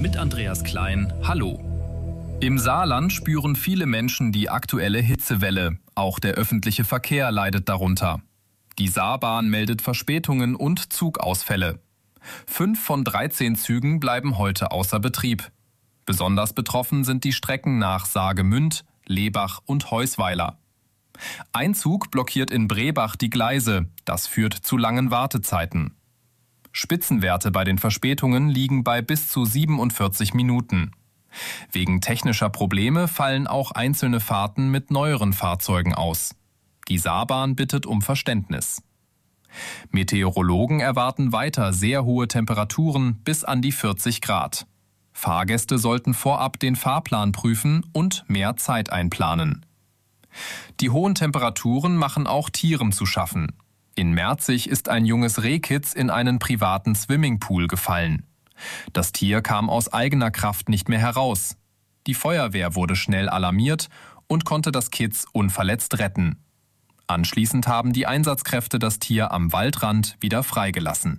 mit Andreas Klein. Hallo. Im Saarland spüren viele Menschen die aktuelle Hitzewelle. Auch der öffentliche Verkehr leidet darunter. Die Saarbahn meldet Verspätungen und Zugausfälle. 5 von 13 Zügen bleiben heute außer Betrieb. Besonders betroffen sind die Strecken nach Saargemünd, Lebach und Heusweiler. Ein Zug blockiert in Brebach die Gleise. Das führt zu langen Wartezeiten. Spitzenwerte bei den Verspätungen liegen bei bis zu 47 Minuten. Wegen technischer Probleme fallen auch einzelne Fahrten mit neueren Fahrzeugen aus. Die Saarbahn bittet um Verständnis. Meteorologen erwarten weiter sehr hohe Temperaturen bis an die 40 Grad. Fahrgäste sollten vorab den Fahrplan prüfen und mehr Zeit einplanen. Die hohen Temperaturen machen auch Tieren zu schaffen. In Merzig ist ein junges Rehkitz in einen privaten Swimmingpool gefallen. Das Tier kam aus eigener Kraft nicht mehr heraus. Die Feuerwehr wurde schnell alarmiert und konnte das Kitz unverletzt retten. Anschließend haben die Einsatzkräfte das Tier am Waldrand wieder freigelassen.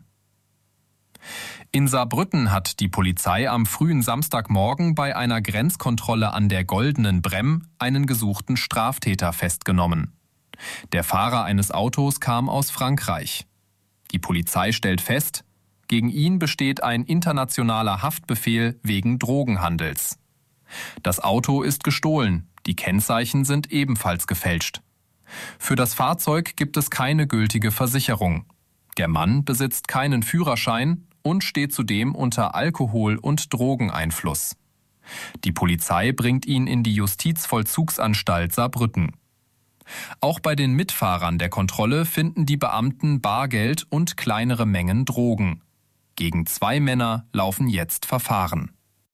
In Saarbrücken hat die Polizei am frühen Samstagmorgen bei einer Grenzkontrolle an der Goldenen Bremm einen gesuchten Straftäter festgenommen. Der Fahrer eines Autos kam aus Frankreich. Die Polizei stellt fest, gegen ihn besteht ein internationaler Haftbefehl wegen Drogenhandels. Das Auto ist gestohlen, die Kennzeichen sind ebenfalls gefälscht. Für das Fahrzeug gibt es keine gültige Versicherung. Der Mann besitzt keinen Führerschein und steht zudem unter Alkohol- und Drogeneinfluss. Die Polizei bringt ihn in die Justizvollzugsanstalt Saarbrücken. Auch bei den Mitfahrern der Kontrolle finden die Beamten Bargeld und kleinere Mengen Drogen. Gegen 2 Männer laufen jetzt Verfahren.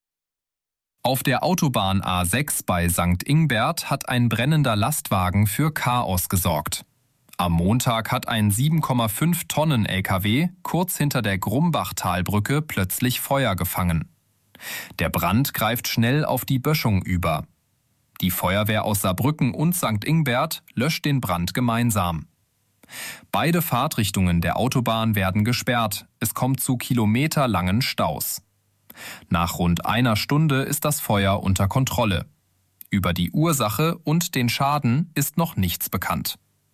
Auf der Autobahn A6 bei St. Ingbert hat ein brennender Lastwagen für Chaos gesorgt. Am Montag hat ein 7,5 Tonnen LKW kurz hinter der Grumbachtalbrücke plötzlich Feuer gefangen. Der Brand greift schnell auf die Böschung über. Die Feuerwehr aus Saarbrücken und St. Ingbert löscht den Brand gemeinsam. Beide Fahrtrichtungen der Autobahn werden gesperrt. Es kommt zu kilometerlangen Staus. Nach rund einer Stunde ist das Feuer unter Kontrolle. Über die Ursache und den Schaden ist noch nichts bekannt.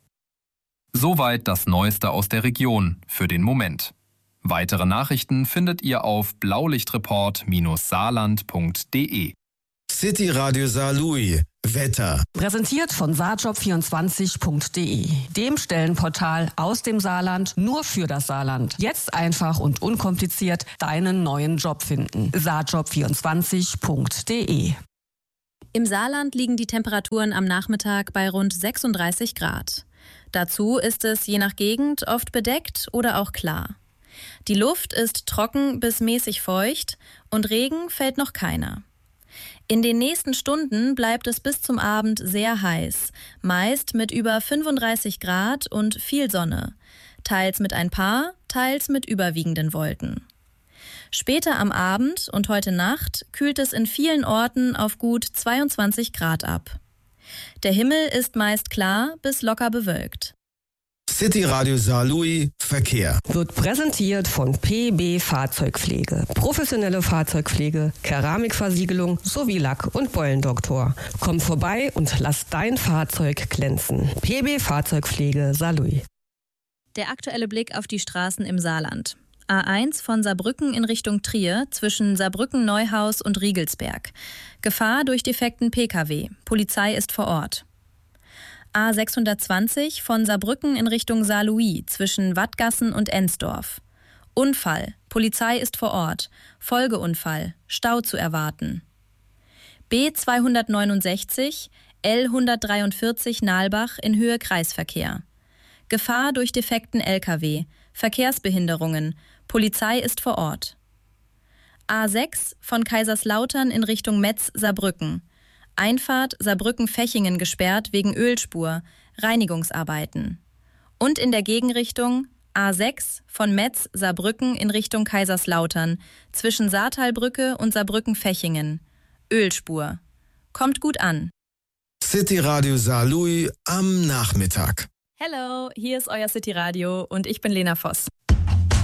Soweit das Neueste aus der Region für den Moment. Weitere Nachrichten findet ihr auf blaulichtreport-saarland.de. City Radio Saarlouis. Wetter. Präsentiert von saarjob24.de, dem Stellenportal aus dem Saarland nur für das Saarland. Jetzt einfach und unkompliziert deinen neuen Job finden. saarjob24.de. Im Saarland liegen die Temperaturen am Nachmittag bei rund 36 Grad. Dazu ist es je nach Gegend oft bedeckt oder auch klar. Die Luft ist trocken bis mäßig feucht und Regen fällt noch keiner. In den nächsten Stunden bleibt es bis zum Abend sehr heiß, meist mit über 35 Grad und viel Sonne, teils mit ein paar, teils mit überwiegenden Wolken. Später am Abend und heute Nacht kühlt es in vielen Orten auf gut 22 Grad ab. Der Himmel ist meist klar bis locker bewölkt. City Radio Saarlouis Verkehr. Wird präsentiert von PB Fahrzeugpflege. Professionelle Fahrzeugpflege, Keramikversiegelung sowie Lack- und Beulendoktor. Komm vorbei und lass dein Fahrzeug glänzen. PB Fahrzeugpflege Saarlouis. Der aktuelle Blick auf die Straßen im Saarland. A1 von Saarbrücken in Richtung Trier zwischen Saarbrücken-Neuhaus und Riegelsberg. Gefahr durch defekten Pkw. Polizei ist vor Ort. A620 von Saarbrücken in Richtung Saarlouis zwischen Wattgassen und Ensdorf. Unfall. Polizei ist vor Ort. Folgeunfall. Stau zu erwarten. B269 L143 Nalbach in Höhe Kreisverkehr. Gefahr durch defekten Lkw. Verkehrsbehinderungen. Polizei ist vor Ort. A6 von Kaiserslautern in Richtung Metz-Saarbrücken. Einfahrt Saarbrücken-Fechingen gesperrt wegen Ölspur, Reinigungsarbeiten. Und in der Gegenrichtung A6 von Metz-Saarbrücken in Richtung Kaiserslautern zwischen Saartalbrücke und Saarbrücken-Fechingen. Ölspur. Kommt gut an. City Radio Saarlouis am Nachmittag. Hello, hier ist euer City Radio und ich bin Lena Voss.